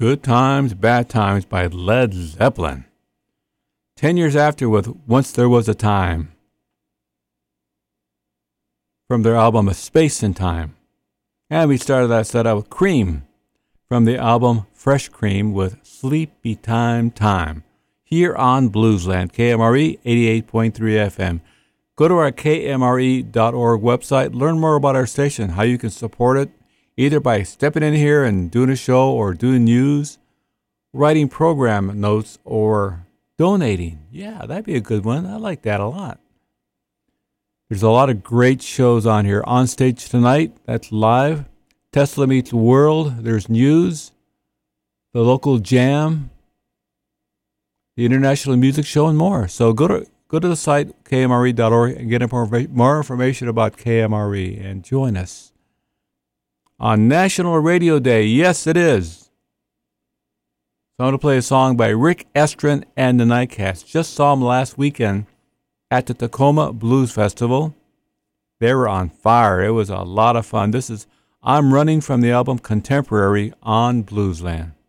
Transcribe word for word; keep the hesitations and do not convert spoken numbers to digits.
Good Times, Bad Times by Led Zeppelin. Ten years after with Once There Was a Time, from their album A Space and Time. And we started that set out with Cream, from the album Fresh Cream with Sleepy Time Time, here on Bluesland, K M R E eighty-eight point three F M. Go to our K M R E dot org website, learn more about our station, how you can support it, either by stepping in here and doing a show or doing news, writing program notes, or donating. Yeah, that'd be a good one. I like that a lot. There's a lot of great shows on here. On Stage Tonight, that's live. Tesla Meets World, there's news. The local jam, the International Music Show, and more. So go to go to the site, K M R E dot org, and get more information about K M R E, and join us on National Radio Day. Yes, it is. So I'm going to play a song by Rick Estrin and the Nightcats. Just saw them last weekend at the Tacoma Blues Festival. They were on fire. It was a lot of fun. This is I'm Running from the album Contemporary on Bluesland.